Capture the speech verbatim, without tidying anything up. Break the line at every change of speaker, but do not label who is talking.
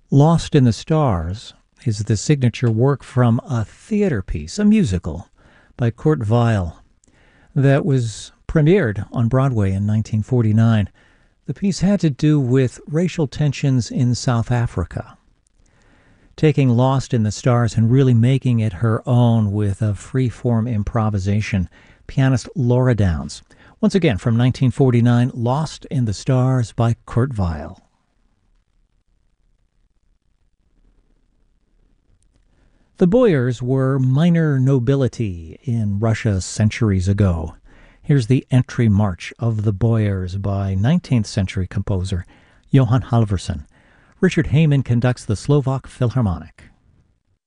Lost in the Stars is the signature work from a theater piece, a musical, by Kurt Weill that was premiered on Broadway in nineteen forty-nine. The piece had to do with racial tensions in South Africa. Taking Lost in the Stars and really making it her own with a free-form improvisation, pianist Laura Downs. Once again, from nineteen forty-nine, Lost in the Stars by Kurt Weill. The Boyars were minor nobility in Russia centuries ago. Here's the entry march of the Boyars by nineteenth century composer Johann Halvorsen. Richard Heyman conducts the Slovak Philharmonic.